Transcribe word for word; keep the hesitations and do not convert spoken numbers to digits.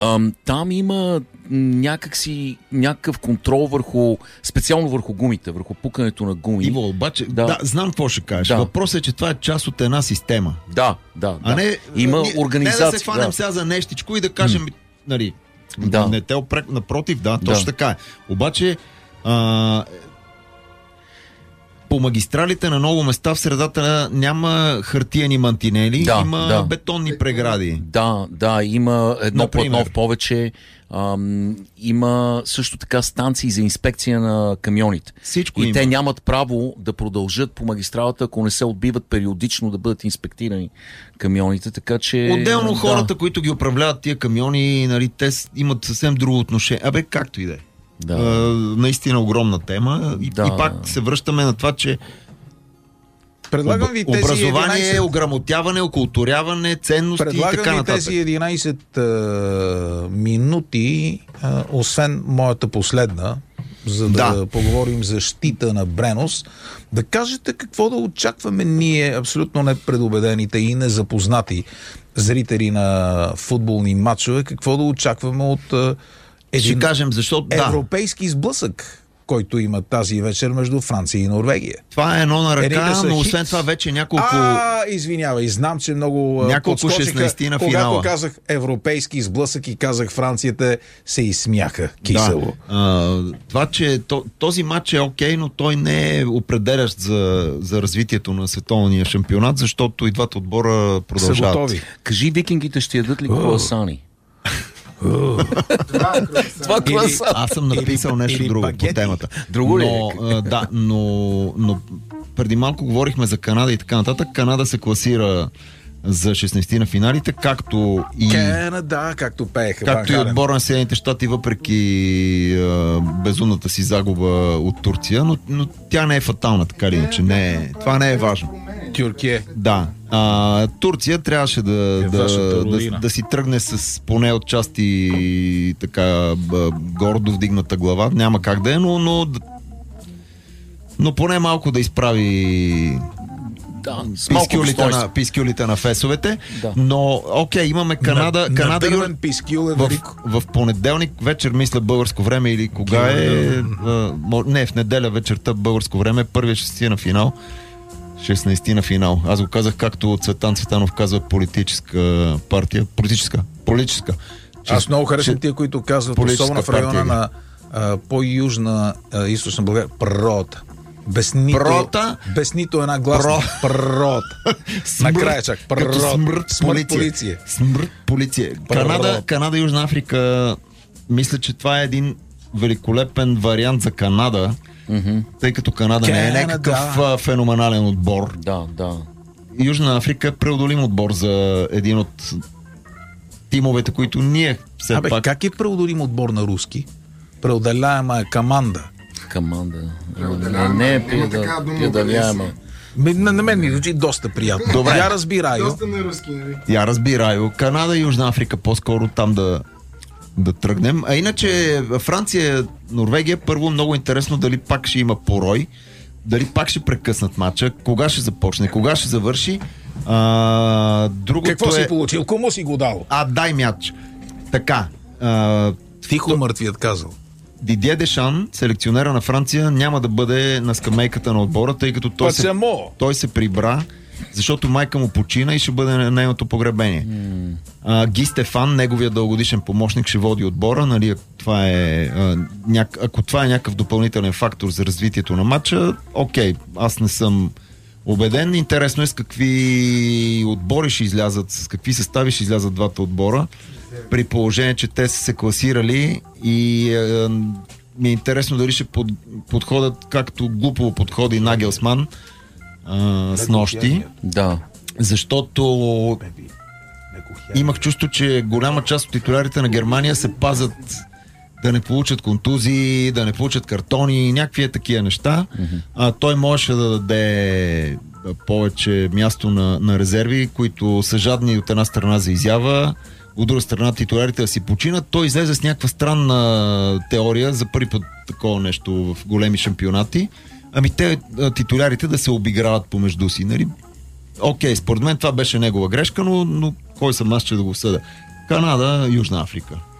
Ам, там има някакси, някакъв контрол върху, специално върху гумите, върху пукането на гуми. Иво, обаче, да, да знам какво ще кажеш. Да. Въпросът е, че това е част от една система. Да, да. А да. не, има не, организация. Не да се фанем да. сега за нещичко и да кажем, mm. нали, да. не те опрек, напротив, да, точно да. така е. Обаче, а, по магистралите на много места в средата няма хартиени мантинели, да, има да. бетонни прегради. Да, да, има едно Например. платно в повече. Ам, има също така станции за инспекция на камионите. Всичко и има. те нямат право да продължат по магистралата, ако не се отбиват периодично да бъдат инспектирани камионите, така че... Отделно да. хората, които ги управляват тия камиони, нали, те имат съвсем друго отношение. Абе, както и да е. Да. А, наистина огромна тема. И, да. и пак се връщаме на това, че Предлагам ви тези образование, единайсет... ограмотяване, окултуряване, ценности и така Предлагам ви нататък. тези единайсет а, минути, а, освен моята последна, за да, Да. поговорим за щита на Бренос, да кажете какво да очакваме ние, абсолютно непредубедените и незапознати зрители на футболни матчове, какво да очакваме от а, един Ще кажем, защото да, европейски сблъсък, който има тази вечер между Франция и Норвегия. това е едно на Едните ръка, са но хит. освен това вече няколко... А, извинявай, знам, че много Няколко подскочиха, шестнайсети на когато финала. казах европейски сблъсък и казах Францията, се изсмяха кисело. Да. А, това, че то, този матч е окей, но той не е определящ за, за развитието на световния шампионат, защото и двата отбора Са продължават. готови. Кажи, викингите ще ядат ли круасани? Това Или- круасан. Аз съм написал Или- нещо или друго багети. по темата. Друго ли е? Но, а, да, но, но преди малко говорихме за Канада и така нататък. Канада се класира за шестнайсети на финалите, както и... Канада, както пееха. Както и Ван Хален. отбора на Съединените щати, въпреки а, безумната си загуба от Турция, но, но тя не е фатална, така или иначе. Не е, това не е важно. Тюркия. Да. А, Турция трябваше да, Е, да, вашата да, родина. да си тръгне с поне от части така б, гордо вдигната глава. Няма как да е, но, но, но поне малко да изправи Да, с малко пискюлите достойнство. на, пискюлите на фесовете. Да. Но, окей, имаме Канада. На, Канада на Юр... дървен пискюл е В, велико. в понеделник вечер, мисля, българско време или кога е... а, мо- не, в неделя вечерта българско време, първия шестнайсети на финал. шестнайсети на финал. Аз го казах, както Цветан Цветанов казва, политическа партия. Политическа. Политическа. Аз много харесвам Че- тия, които казват, политическа особено в района партия. на а, по-южна а, източна България, пророта. Без нито, Прота? без нито една гласна. Пророта. Накрая чак. Като Пророта. смърт, Смърт полиция. полиция. Смърт полиция. Канада, Канада и Южна Африка, мисля, че това е един великолепен вариант за Канада, Мгм. тъй като Канада не е Канада. някакъв а, феноменален отбор. Да, да. Южна Африка е преодолим отбор за един от тимовете, които ние все Абе, пак... как е преодолим отбор на руски? Преодоляема е команда. Каманда. Преодоляема. Не е Има такава дума, преодоляема. Ме- На, на мен ми звучи доста приятно. Добре. Я разбираю. Доста на руски, нали? Я разбираю. Канада и Южна Африка по-скоро там да, да тръгнем. А иначе Франция, Норвегия, първо много интересно дали пак ще има порой, дали пак ще прекъснат матча, кога ще започне, кога ще завърши. А, другото Какво е... си получил? Кому си го дал? А, дай мяч. Така. А, Тихо мъртвият казал. Дидие Дешан, селекционера на Франция, няма да бъде на скамейката на отбора, тъй като той се, Пацамо! той се прибра, защото майка му почина и ще бъде на нейното погребение. Mm. А, Ги Стефан, неговия дългодишен помощник, ще води отбора. Нали, това е, а, няк... Ако това е някакъв допълнителен фактор за развитието на матча, окей, аз не съм убеден. Интересно е с какви отбори ще излязат, с какви състави ще излязат двата отбора, при положение, че те са се класирали и е, ми е интересно дали ще под, подходят както глупово подходи Нагелсман а, с нощи, Да. защото имах чувство, че голяма част от титулярите на Германия се пазят да не получат контузии, да не получат картони, някакви е такива неща. Mm-hmm. А, той можеше да даде повече място на, на резерви, които са жадни от една страна за изява, от друга страна титулярите да си починат. Той излезе с някаква странна теория за първи път такова нещо в големи шампионати. Ами те, титулярите, да се обиграват помежду си. Нали? Окей, според мен това беше негова грешка, но, но кой съм аз, че да го съда? Канада, Южна Африка.